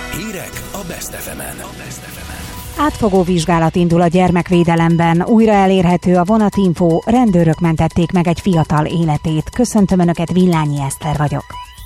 Hírek a Best FM-en. Átfogó vizsgálat indul a gyermekvédelemben. Újra elérhető a vonatinfó, rendőrök mentették meg egy fiatal életét. Köszöntöm Önöket, Villányi Eszter vagyok.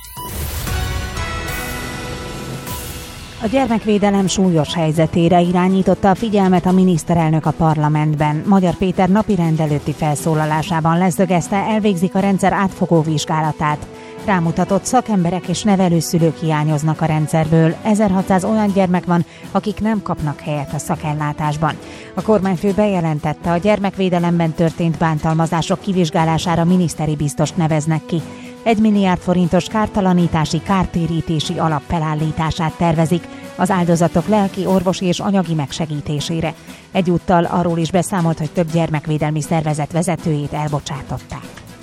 A gyermekvédelem súlyos helyzetére irányította a figyelmet a miniszterelnök a parlamentben. Magyar Péter napirend előtti felszólalásában leszögezte, elvégzik a rendszer átfogó vizsgálatát. Rámutatott, szakemberek és nevelőszülők hiányoznak a rendszerből. 1600 olyan gyermek van, akik nem kapnak helyet a szakellátásban. A kormányfő bejelentette, a gyermekvédelemben történt bántalmazások kivizsgálására miniszteri biztost neveznek ki. 1 milliárd forintos kártalanítási, kártérítési alap felállítását tervezik az áldozatok lelki, orvosi és anyagi megsegítésére. Egyúttal arról is beszámolt, hogy több gyermekvédelmi szervezet vezetőjét elbocsátották.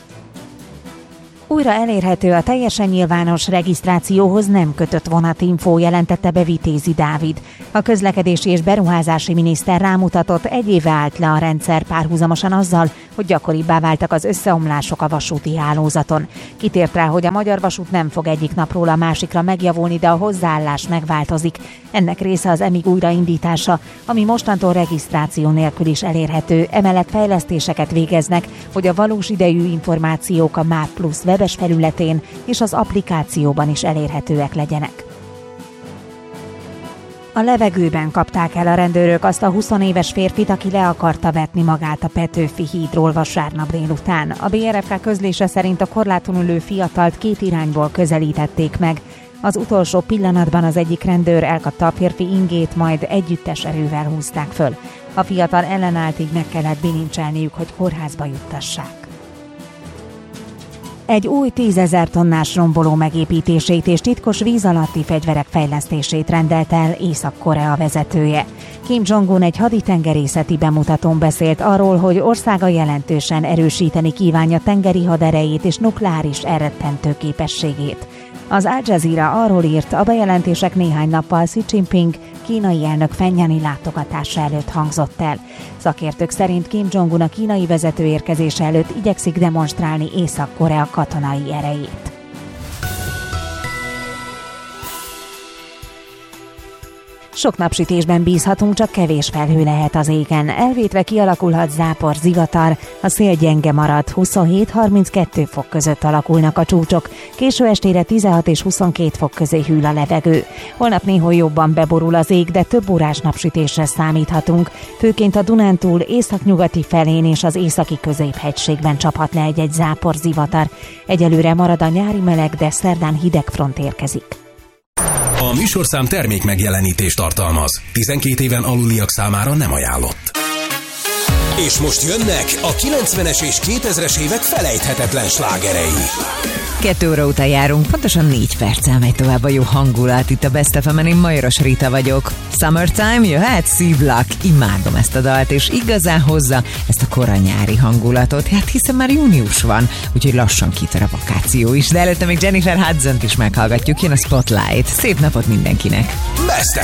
Újra elérhető a teljesen nyilvános regisztrációhoz nem kötött vonatinfó, jelentette be Vitézi Dávid. A közlekedési és beruházási miniszter rámutatott, 1 éve állt le a rendszer párhuzamosan azzal, hogy gyakoribbá váltak az összeomlások a vasúti hálózaton. Kitért rá, hogy a Magyar Vasút nem fog egyik napról a másikra megjavulni, de a hozzáállás megváltozik. Ennek része az EMIG újraindítása, ami mostantól regisztráció nélkül is elérhető. Emellett fejlesztéseket végeznek, hogy a valós idejű információk a MÁV Plus webes felületén és az applikációban is elérhetőek legyenek. A levegőben kapták el a rendőrök azt a 20 éves férfit, aki le akarta vetni magát a Petőfi hídról vasárnap délután. A BRFK közlése szerint a korláton ülő fiatalt 2 irányból közelítették meg. Az utolsó pillanatban az egyik rendőr elkapta a férfi ingét, majd együttes erővel húzták föl. A fiatal ellenállt, így meg kellett bilincselniük, hogy kórházba juttassák. Egy új 10 000 tonnás romboló megépítését és titkos víz alatti fegyverek fejlesztését rendelt el Észak-Korea vezetője. Kim Jong-un egy haditengerészeti bemutatón beszélt arról, hogy országa jelentősen erősíteni kívánja tengeri haderejét és nukleáris elrettentő képességét. Az Al Jazeera arról írt, a bejelentések néhány nappal Xi Jinping kínai elnök Fenyani látogatása előtt hangzott el. Szakértők szerint Kim Jong-un a kínai vezető érkezése előtt igyekszik demonstrálni Észak-Korea katonai erejét. Sok napsütésben bízhatunk, csak kevés felhő lehet az égen. Elvétve kialakulhat zápor, zivatar, a szél gyenge marad, 27-32 fok között alakulnak a csúcsok, késő estére 16 és 22 fok közé hűl a levegő. Holnap néhol jobban beborul az ég, de több órás napsütésre számíthatunk, főként a Dunántúl északnyugati felén és az északi középhegységben csaphat le egy zápor, zivatar. Egyelőre marad a nyári meleg, de szerdán hideg front érkezik. A műsorszám termék megjelenítést tartalmaz. 12 éven aluliak számára nem ajánlott. És most jönnek a 90-es és 2000-es évek felejthetetlen slágerei. 2 óra után járunk, pontosan 4 perccel megy tovább a jó hangulat. Itt a Best FM-en, én Majoros Rita vagyok. Summertime jöhet, szívlak. Imádom ezt a dalt, és igazán hozza ezt a koranyári hangulatot. Hát hiszen már június van, úgyhogy lassan kitör a vakáció is. De előtte még Jennifer Hudsont is meghallgatjuk, jön a Spotlight. Szép napot mindenkinek! Best